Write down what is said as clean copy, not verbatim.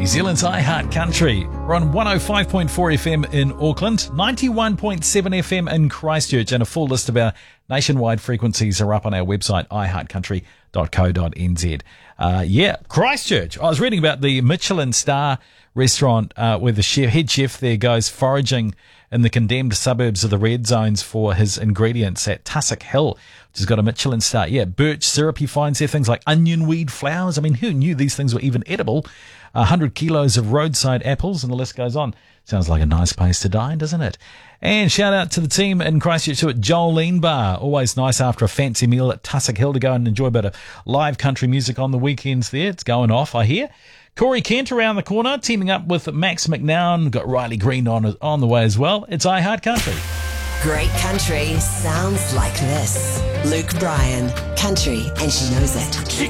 Zealand's iHeart Country. We're on 105.4 FM in Auckland, 91.7 FM in Christchurch, and a full list of our nationwide frequencies are up on our website, iheartcountry.co.nz. Christchurch. I was reading about the Michelin star restaurant where the head chef there goes foraging in the condemned suburbs of the red zones for his ingredients at Tussock Hill, which has got a Michelin star. Yeah, birch syrup he finds there, things like onion weed flowers. I mean, who knew these things were even edible? 100 kilos of roadside apples, and the list goes on. Sounds like a nice place to dine, doesn't it? And shout out to the team in Christchurch at Jolene Bar. Always nice after a fancy meal at Tussock Hill to go and enjoy a bit of live country music on the weekends there. It's going off, I hear. Corey Kent around the corner, teaming up with Max McNown. Got Riley Green on the way as well. It's iHeart Country. Great country sounds like this. Luke Bryan, country, and she knows it.